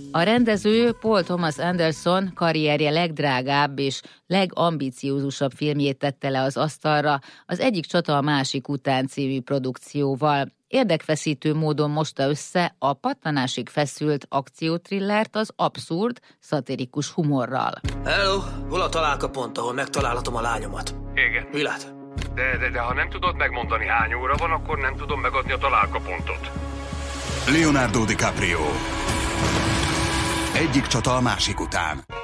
A rendező Paul Thomas Anderson karrierje legdrágább és legambiciózusabb filmjét tette le az asztalra az Egyik csata a másik után című produkcióval. Érdekfeszítő módon mosta össze a pattanásig feszült akciótrillert az abszurd, szatirikus humorral. Hello, hol a találkapont, ahol megtalálhatom a lányomat? Igen. Világ. De ha nem tudod megmondani, hány óra van, akkor nem tudom megadni a találkapontot. Leonardo DiCaprio. Egyik csata a másik után.